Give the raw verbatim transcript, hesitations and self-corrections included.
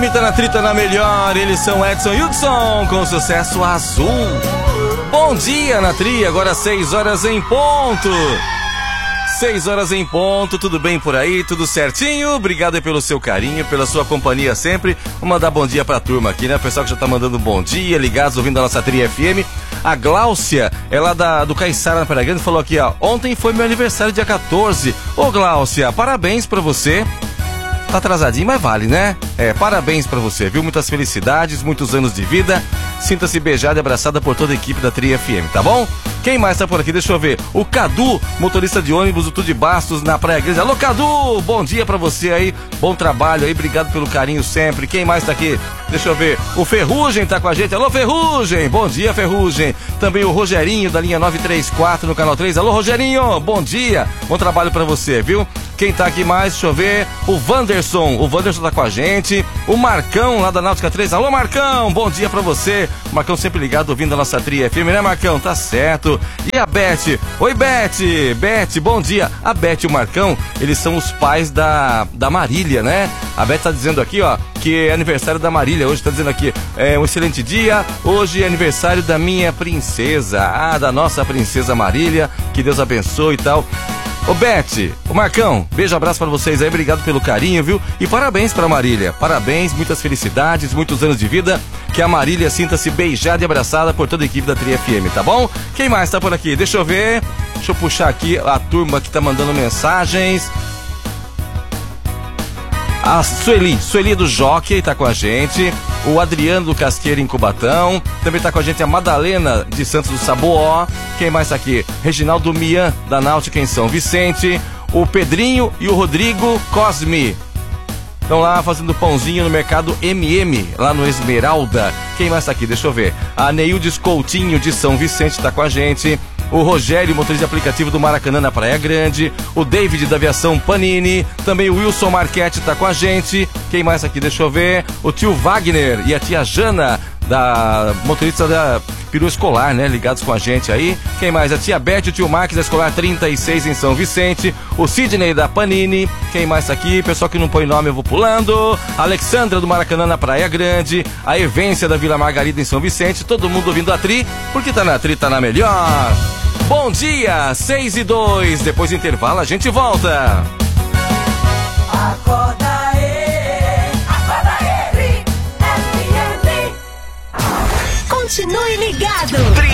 Tá na trita na melhor, eles são Edson e Hudson com sucesso azul. Bom dia na Tri, agora seis horas em ponto. seis horas em ponto, tudo bem por aí? Tudo certinho? Obrigado aí pelo seu carinho, pela sua companhia sempre. Vou mandar bom dia pra turma aqui, né? O pessoal que já tá mandando bom dia, ligados, ouvindo a nossa Tri F M. A Gláucia, ela da, do Caiçara na Praia Grande, falou aqui, ó. Ontem foi meu aniversário, dia quatorze. Ô Gláucia, parabéns pra você. Tá atrasadinho, mas vale, né? É, parabéns pra você, viu? Muitas felicidades, muitos anos de vida. Sinta-se beijada e abraçada por toda a equipe da Tri F M, tá bom? Quem mais tá por aqui? Deixa eu ver. O Cadu, motorista de ônibus do Tudo de Bastos, na Praia Grande. Alô, Cadu! Bom dia pra você aí. Bom trabalho aí. Obrigado pelo carinho sempre. Quem mais tá aqui? Deixa eu ver. O Ferrugem tá com a gente. Alô, Ferrugem! Bom dia, Ferrugem. Também o Rogerinho, da linha nove três quatro, no canal três. Alô, Rogerinho! Bom dia. Bom trabalho pra você, viu? Quem tá aqui mais? Deixa eu ver. O Wanderson. O Wanderson tá com a gente. O Marcão, lá da Náutica três. Alô, Marcão! Bom dia pra você. Marcão sempre ligado, ouvindo a nossa Tri F M, né, Marcão? Tá certo. E a Beth? Oi, Beth! Beth, bom dia. A Beth e o Marcão, eles são os pais da, da Marília, né? A Beth tá dizendo aqui, ó, que é aniversário da Marília. Hoje tá dizendo aqui, é um excelente dia. Hoje é aniversário da minha princesa. Ah, da nossa princesa Marília. Que Deus abençoe e tal. Ô Beth, ô Marcão, beijo, abraço pra vocês aí, obrigado pelo carinho, viu? E parabéns pra Marília, parabéns, muitas felicidades, muitos anos de vida, que a Marília sinta-se beijada e abraçada por toda a equipe da Tri F M, tá bom? Quem mais tá por aqui? Deixa eu ver, deixa eu puxar aqui a turma que tá mandando mensagens. A Sueli, Sueli do Jockey tá com a gente. O Adriano do Casqueiro em Cubatão. Também tá com a gente a Madalena de Santos do Saboó. Quem mais tá aqui? Reginaldo Mian da Náutica em São Vicente. O Pedrinho e o Rodrigo Cosme estão lá fazendo pãozinho no mercado M M, lá no Esmeralda. Quem mais tá aqui? Deixa eu ver. A Neildes Coutinho de São Vicente tá com a gente. O Rogério, motorista de aplicativo do Maracanã na Praia Grande. O David da Aviação Panini. Também o Wilson Marchetti tá com a gente. Quem mais aqui? Deixa eu ver. O tio Wagner e a tia Jana, da motorista da Peru Escolar, né? Ligados com a gente aí. Quem mais? A tia Beth, o tio Marques da Escolar trinta e seis em São Vicente. O Sidney da Panini. Quem mais tá aqui? Pessoal que não põe nome eu vou pulando. A Alexandra do Maracanã na Praia Grande. A Evência da Vila Margarida em São Vicente. Todo mundo ouvindo a Tri, porque tá na Tri, tá na melhor. Bom dia, seis e dois. Depois do intervalo a gente volta. Acorda aí, acorda aí, Tri F M. Continue ligado.